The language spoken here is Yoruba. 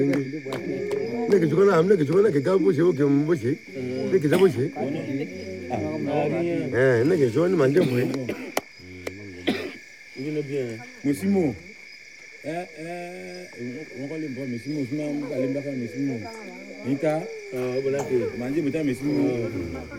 那个说那个搞不行，我跟不行，那个怎么行？哎，那个说你蛮正规。 Musimu. On va Musimu, Nika. Manji buta Musimu.